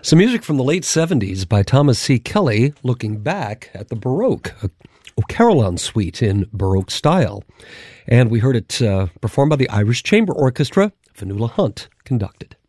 Some music from the late 70s by Thomas C. Kelly, looking back at the Baroque, a Carillon suite in Baroque style. And we heard it performed by the Irish Chamber Orchestra. Fionnuala Hunt conducted.